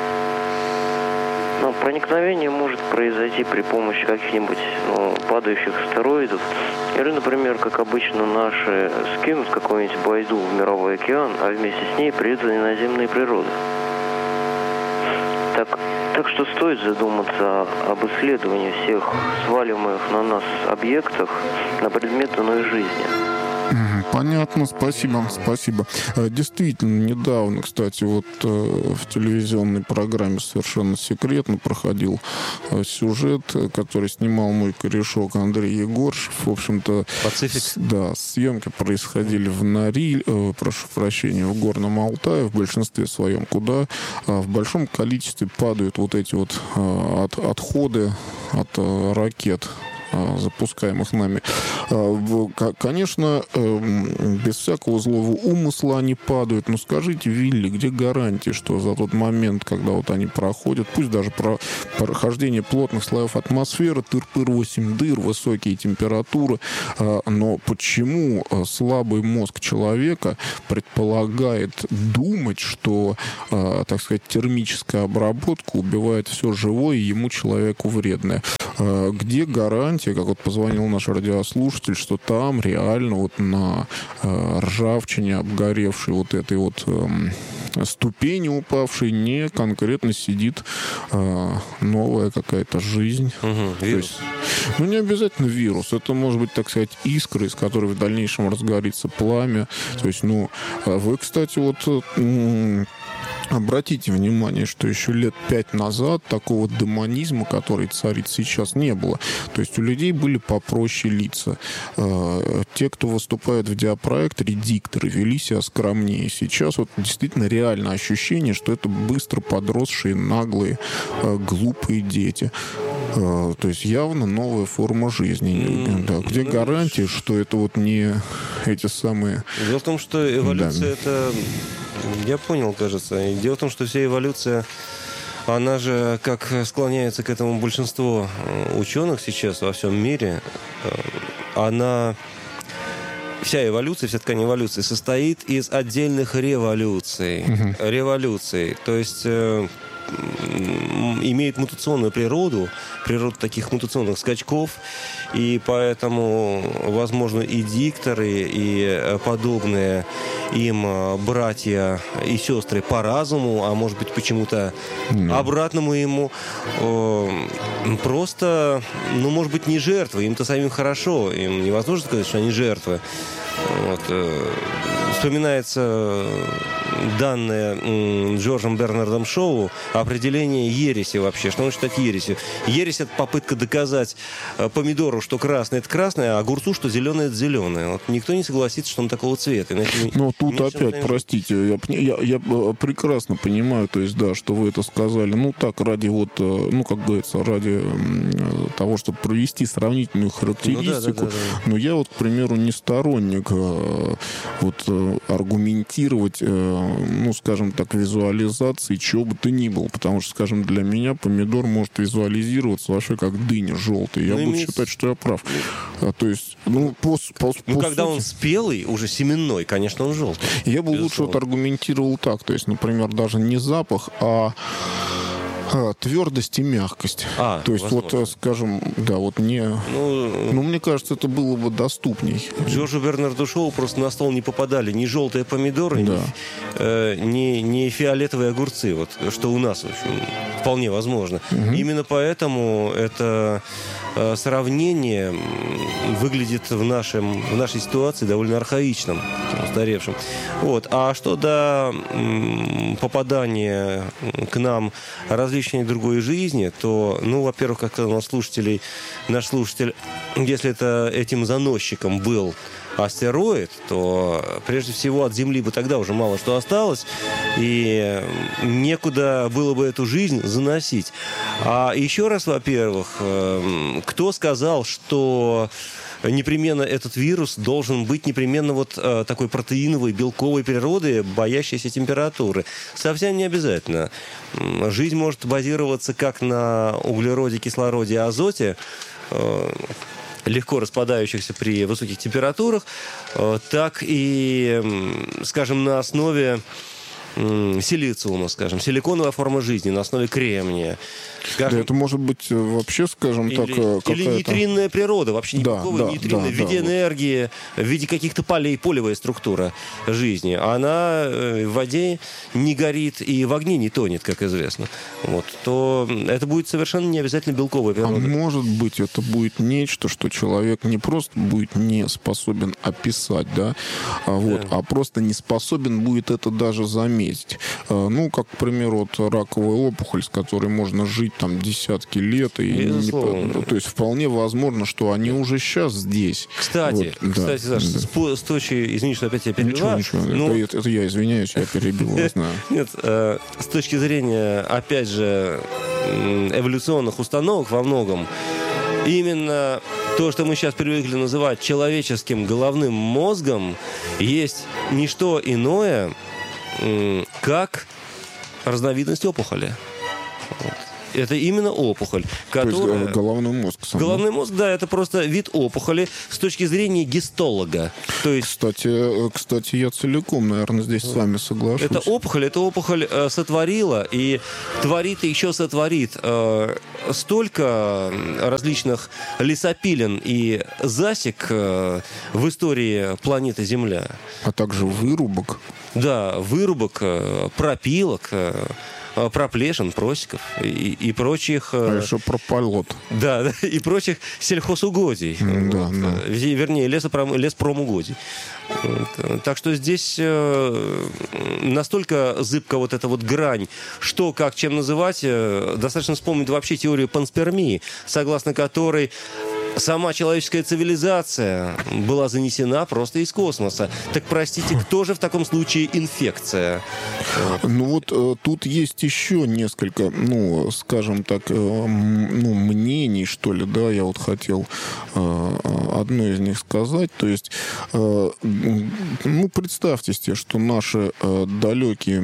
Но проникновение может произойти при помощи каких-нибудь падающих астероидов, или, например, как обычно наши скинут какую-нибудь байду в мировой океан, а вместе с ней приедут иноземные природы. Так что стоит задуматься об исследовании всех сваливаемых на нас объектов на предмет иной жизни. Понятно, спасибо. Действительно, недавно, кстати, вот в телевизионной программе «Совершенно секретно» проходил сюжет, который снимал мой корешок Андрей Егоршев. В общем-то, да, съемки происходили в Нориле, прошу прощения, в Горном Алтае, в большинстве своем, куда в большом количестве падают вот эти вот отходы от ракет, запускаемых нами. Конечно, без всякого злого умысла они падают. Но скажите, Вилли, где гарантия, что за тот момент, когда вот они проходят, пусть даже про прохождение плотных слоев атмосферы, тыр-пыр, 8 дыр, высокие температуры, но почему слабый мозг человека предполагает думать, что, так сказать, термическая обработка убивает все живое и ему, человеку, вредное? Где гарантия, как вот позвонил наш радиослушатель, что там реально вот на ржавчине обгоревшей вот этой вот ступени упавшей не конкретно сидит новая какая-то жизнь. То есть, не обязательно вирус. Это может быть, так сказать, искра, из которой в дальнейшем разгорится пламя. То есть, вы, кстати, вот... Обратите внимание, что еще лет 5 назад такого демонизма, который царит сейчас, не было. То есть у людей были попроще лица. Те, кто выступает в диапроекторе, дикторы, вели себя скромнее. Сейчас вот действительно реально ощущение, что это быстро подросшие, наглые, глупые дети. То есть явно новая форма жизни. Да. Где гарантия, что это вот не эти самые... Дело в том, что эволюция это... Я понял, кажется. Дело в том, что вся эволюция, она же, как склоняется к этому большинство ученых сейчас во всем мире, вся эволюция, вся ткань эволюции состоит из отдельных революций. Революций. То есть имеет мутационную природу таких мутационных скачков, и поэтому, возможно, и дикторы, и подобные им братья и сестры по разуму, а может быть, почему-то обратному ему, просто, может быть, не жертвы. Им-то самим хорошо, им невозможно сказать, что они жертвы. Вот. Вспоминается данное Джорджем Бернардом Шоу определение ереси вообще. Что нужно считать ересью? Ересь — это попытка доказать помидору, что красное — это красное, а огурцу, что зеленое — это зеленое. Вот никто не согласится, что он такого цвета. Тут опять, простите, я прекрасно понимаю, то есть, да, что вы это сказали, ради вот, как говорится, ради того, чтобы провести сравнительную характеристику. Но я вот, к примеру, не сторонник аргументировать, скажем так, визуализации чего бы то ни было. Потому что, скажем, для меня помидор может визуализироваться вообще как дыня желтая. Я буду считать, что я прав. То есть, когда он спелый, уже семенной, конечно, он желтый. Я бы лучше аргументировал так. То есть, например, даже не запах, а твердость и мягкость. То есть, возможно. Скажем, мне кажется, это было бы доступней. Джорджу Бернарду Шоу просто на стол не попадали ни желтые помидоры, ни фиолетовые огурцы, что у нас, в общем, вполне возможно. Именно поэтому это сравнение выглядит в нашей ситуации довольно архаичным, устаревшим. А что до попадания к нам различной другой жизни, то, во-первых, как сказал наш слушатель, если это этим заносчиком был астероид, то прежде всего от Земли бы тогда уже мало что осталось, и некуда было бы эту жизнь заносить. А еще раз, во-первых, кто сказал, что непременно этот вирус должен быть непременно такой протеиновой, белковой природы, боящейся температуры? Совсем не обязательно. Жизнь может базироваться как на углероде, кислороде, азоте, легко распадающихся при высоких температурах, так и, скажем, на основе силициума, силиконовая форма жизни, на основе кремния. Да, это может быть вообще, скажем так, какая-то... Или нейтринная природа, вообще никакого нейтринной в виде энергии, в виде каких-то полей, полевая структура жизни. Она в воде не горит и в огне не тонет, как известно. Вот. То это будет совершенно не обязательно белковая природа. А может быть, это будет нечто, что человек не просто будет не способен описать, да, а просто не способен будет это даже заметить. Ну, как, к примеру, вот раковая опухоль, с которой можно жить там десятки лет, и то есть вполне возможно, что они уже сейчас здесь. Кстати, Саш, с точки, извини, что опять я перебиваю. Ничего. Это я извиняюсь, я перебил, знаю. Нет, с точки зрения, опять же, эволюционных установок во многом, именно то, что мы сейчас привыкли называть человеческим головным мозгом, есть не что иное, как разновидность опухоли. Вот. Это именно опухоль, которая... То есть головной мозг. Головной мозг, да, это просто вид опухоли с точки зрения гистолога. То есть... Кстати, я целиком, наверное, здесь с вами соглашусь. Эта опухоль сотворила и творит и еще сотворит столько различных лесопилин и засек в истории планеты Земля. А также вырубок. Да, вырубок, пропилок, проплешин, просеков и прочих... А еще прополот. Да, и прочих сельхозугодий. Да. Вернее, леспромугодий. Так что здесь настолько зыбка вот эта вот грань, что, как, чем называть, достаточно вспомнить вообще теорию панспермии, согласно которой сама человеческая цивилизация была занесена просто из космоса. Так, простите, кто же в таком случае инфекция? Ну вот тут есть еще несколько, скажем так, мнений, что ли, да, я вот хотел одно из них сказать. То есть, представьте себе, что наши далекие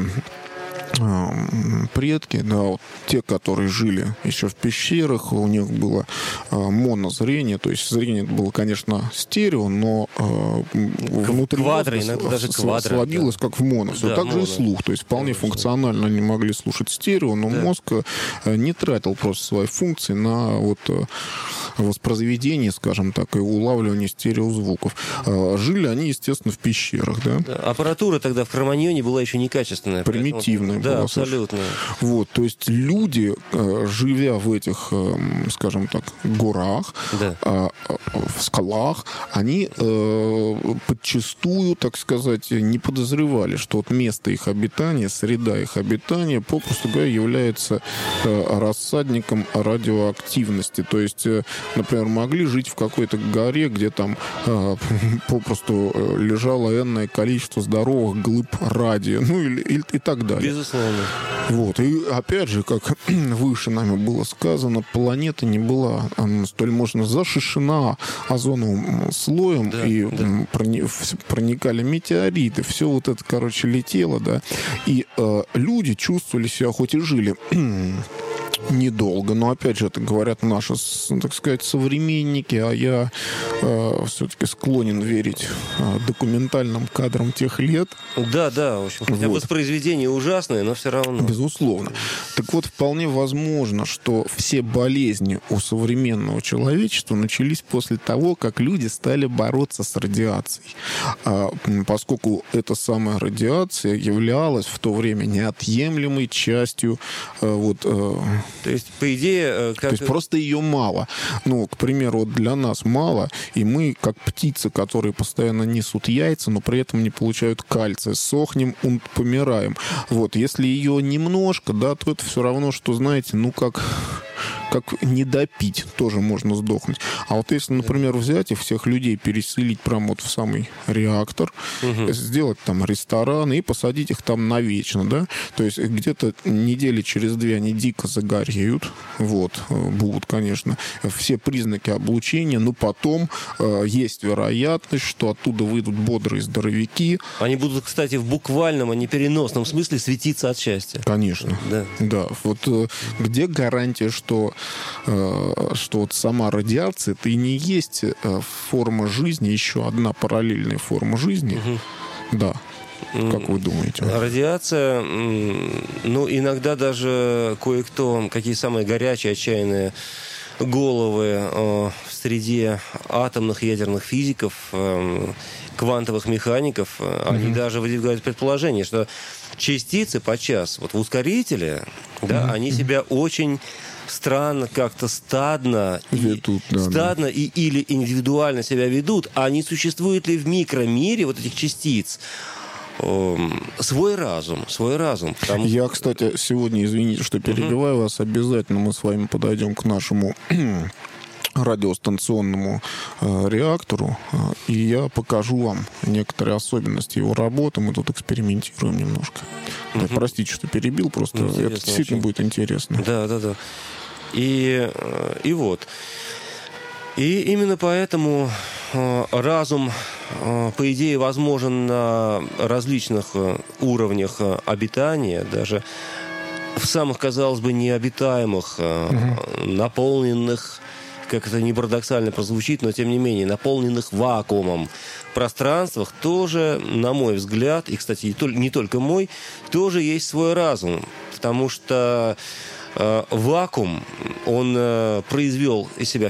предки, да, вот те, которые жили еще в пещерах, у них было монозрение, то есть зрение было, конечно, стерео, но внутри сводилось как в моно. Все так же и слух, то есть вполне функционально они могли слушать стерео, но мозг не тратил просто свои функции на воспроизведение, скажем так, и улавливание стереозвуков. Жили они, естественно, в пещерах, да? Аппаратура тогда в Кроманьоне была еще некачественная. Примитивная. Да, абсолютно. Вот, то есть люди, живя в этих, скажем так, горах, в скалах, они подчастую, так сказать, не подозревали, что вот место их обитания, среда их обитания, попросту говоря, является рассадником радиоактивности. То есть, например, могли жить в какой-то горе, где там попросту лежало энное количество здоровых глыб радия, и так далее. Безусловно. Вот. И опять же, как выше нами было сказано, планета не была столь можно зашишена озоновым слоем, проникали метеориты, все вот это, летело, да. И люди чувствовали себя, хоть и жили недолго, но опять же это говорят наши, так сказать, современники, а я все-таки склонен верить документальным кадрам тех лет. Да, в общем, хотя воспроизведение ужасное, но все равно. Безусловно. Так вот, вполне возможно, что все болезни у современного человечества начались после того, как люди стали бороться с радиацией. Поскольку эта самая радиация являлась в то время неотъемлемой частью то есть, по идее... То есть, просто ее мало. К примеру, для нас мало, и мы, как птицы, которые постоянно несут яйца, но при этом не получают кальция, сохнем, помираем. Вот. Если ее немножко, да, то это все равно, что, знаете, как не допить, тоже можно сдохнуть. А вот если, например, взять и всех людей переселить прямо вот в самый реактор, сделать там ресторан и посадить их там навечно, да, то есть где-то недели через 2 они дико загореют, будут, конечно, все признаки облучения, но потом есть вероятность, что оттуда выйдут бодрые здоровяки. Они будут, кстати, в буквальном, а не переносном смысле светиться от счастья. Конечно. Да. Вот где гарантия, что вот сама радиация это и не есть форма жизни, еще одна параллельная форма жизни. Да. Как вы думаете? Радиация, ну, иногда даже кое-кто, какие самые горячие, отчаянные головы в среде атомных ядерных физиков, квантовых механиков, они даже выдвигают предположение, что частицы подчас вот в ускорителе, да, они себя очень странно, как-то стадно, ведут, или индивидуально себя ведут, а не существует ли в микромире вот этих частиц свой разум. Я, кстати, сегодня, извините, что перебиваю вас, обязательно мы с вами подойдем к нашему радиостанционному реактору, и я покажу вам некоторые особенности его работы. Мы тут экспериментируем немножко. Да, простите, что перебил, просто интересно, это действительно очень будет интересно. Да. И вот. И именно поэтому разум, по идее, возможен на различных уровнях обитания, даже в самых, казалось бы, необитаемых, наполненных, как это не парадоксально прозвучит, но тем не менее, наполненных вакуумом пространствах тоже, на мой взгляд, и, кстати, не только мой, тоже есть свой разум. Потому что вакуум, он произвел из себя